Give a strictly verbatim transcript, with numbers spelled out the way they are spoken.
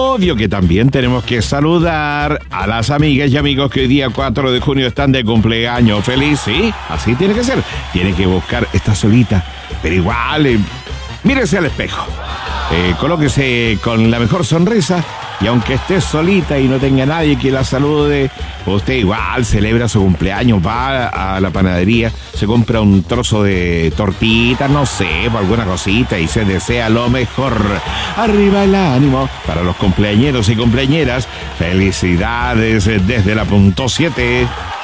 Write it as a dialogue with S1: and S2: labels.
S1: obvio que también tenemos que saludar a las amigas y amigos que hoy día cuatro de junio están de cumpleaños. Feliz, ¿sí? Así tiene que ser. Tiene que buscar, está solita, pero igual, eh, mírese al espejo. Eh, colóquese con la mejor sonrisa y aunque esté solita y no tenga nadie que la salude, usted igual celebra su cumpleaños, va a la panadería, se compra un trozo de tortita, no sé, alguna cosita y se desea lo mejor. Arriba el ánimo para los cumpleañeros y cumpleañeras. Felicidades desde la punto siete.